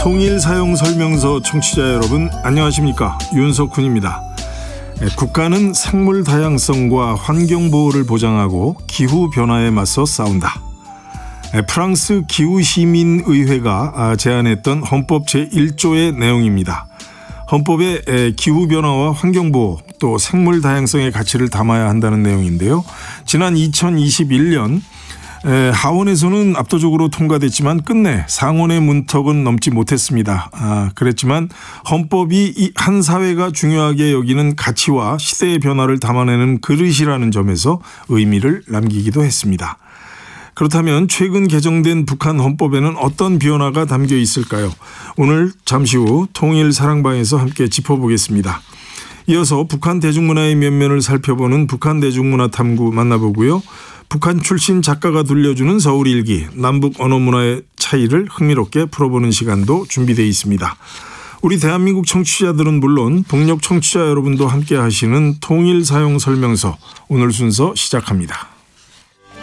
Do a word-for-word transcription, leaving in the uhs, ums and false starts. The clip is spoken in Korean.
통일사용설명서 청취자 여러분 안녕하십니까, 윤석훈입니다. 국가는 생물 다양성과 환경보호를 보장하고 기후변화에 맞서 싸운다. 프랑스 기후시민의회가 제안했던 헌법 제일 조의 내용입니다. 헌법에 기후변화와 환경보호 또 생물 다양성의 가치를 담아야 한다는 내용인데요. 지난 이천이십일 년 하원에서는 압도적으로 통과됐지만 끝내 상원의 문턱은 넘지 못했습니다. 아, 그랬지만 헌법이 한 사회가 중요하게 여기는 가치와 시대의 변화를 담아내는 그릇이라는 점에서 의미를 남기기도 했습니다. 그렇다면 최근 개정된 북한 헌법에는 어떤 변화가 담겨 있을까요? 오늘 잠시 후 통일사랑방에서 함께 짚어보겠습니다. 이어서 북한 대중문화의 면면을 살펴보는 북한 대중문화 탐구 만나보고요. 북한 출신 작가가 들려주는 서울일기, 남북 언어문화의 차이를 흥미롭게 풀어보는 시간도 준비되어 있습니다. 우리 대한민국 청취자들은 물론 북녘 청취자 여러분도 함께 하시는 통일사용설명서, 오늘 순서 시작합니다.